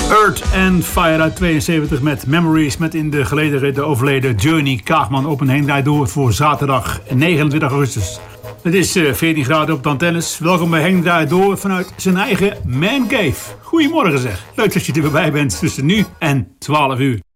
Earth and Fire uit 72 met Memories met in de geleden rit de overleden Journey Kaagman op een heendraai door voor zaterdag 29 augustus. Het is 14 graden op de antennes. Welkom bij Henk Draait Door vanuit zijn eigen Man Cave. Goedemorgen zeg. Leuk dat je er weer bij bent tussen nu en 12 uur.